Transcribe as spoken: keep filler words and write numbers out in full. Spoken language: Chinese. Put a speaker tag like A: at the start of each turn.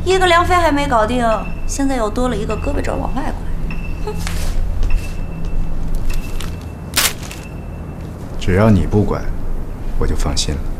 A: 一个梁飞还没搞定，现在又多了一个胳膊肘往外拐。哼！
B: 只要你不管，我就放心了。